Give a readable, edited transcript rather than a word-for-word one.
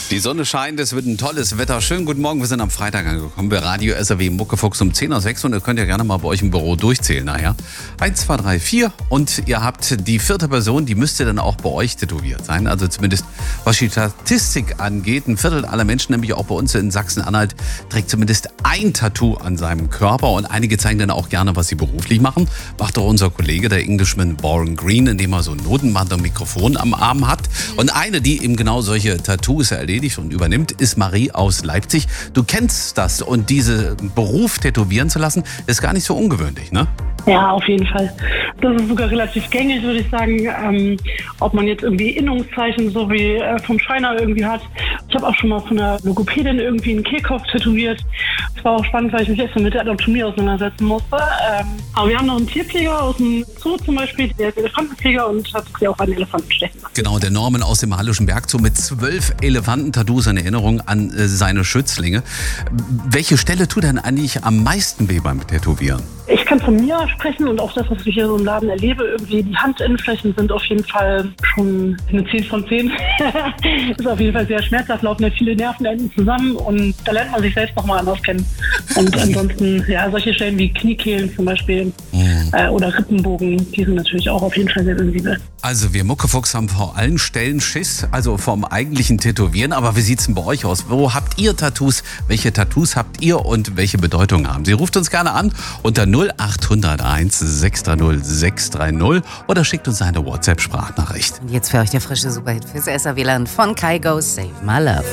Die Sonne scheint, es wird ein tolles Wetter. Schönen guten Morgen, wir sind am Freitag angekommen bei Radio SAW Muckefuchs um 10:06 und ihr könnt ja gerne mal bei euch im Büro durchzählen nachher. 1, 2, 3, 4 und ihr habt die vierte Person, die müsste dann auch bei euch tätowiert sein. Also zumindest was die Statistik angeht, ein Viertel aller Menschen, nämlich auch bei uns in Sachsen-Anhalt, trägt zumindest ein Tattoo an seinem Körper und einige zeigen dann auch gerne, was sie beruflich machen. Macht doch unser Kollege, der Englishman Warren Green, indem er so ein Notenband und Mikrofon am Arm hat. Und eine, die eben genau solche Tattoos erledigt und übernimmt, ist Marie aus Leipzig. Du kennst das und diesen Beruf tätowieren zu lassen, ist gar nicht so ungewöhnlich, ne? Ja, auf jeden Fall. Das ist sogar relativ gängig, würde ich sagen. Ob man jetzt irgendwie Innungszeichen so wie vom Schreiner irgendwie hat. Ich habe auch schon mal von einer Logopädin irgendwie einen Kehlkopf tätowiert. Das war auch spannend, weil ich mich erst mit der Anatomie auseinandersetzen musste. Aber wir haben noch einen Tierpfleger aus dem Zoo zum Beispiel, der ist Elefantenpfleger und hat sich auch einen Elefanten stechen lassen. Genau, der Norman aus dem Hallischen Berg Zoo mit 12 Elefantentattoos in Erinnerung an seine Schützlinge. Welche Stelle tut denn eigentlich am meisten weh beim Tätowieren? Ich kann von mir sprechen und auch das, was ich hier so im Laden erlebe, irgendwie die Handinnenflächen sind auf jeden Fall schon eine 10 von 10. Ist auf jeden Fall sehr schmerzhaft, laufen ja viele Nervenenden zusammen und da lernt man sich selbst nochmal anders kennen. Und ansonsten, ja, solche Stellen wie Kniekehlen zum Beispiel oder Rippenbogen, die sind natürlich auch auf jeden Fall sehr sensibel. Also wir Muckefuchs haben vor allen Stellen Schiss, also vom eigentlichen Tätowieren. Aber wie sieht's denn bei euch aus? Wo habt ihr Tattoos? Welche Tattoos habt ihr und welche Bedeutung haben sie? Ruft uns gerne an unter 0801 630 630 oder schickt uns eine WhatsApp-Sprachnachricht. Und jetzt für euch der frische Superhit fürs SAW von Kygo, Save My Love.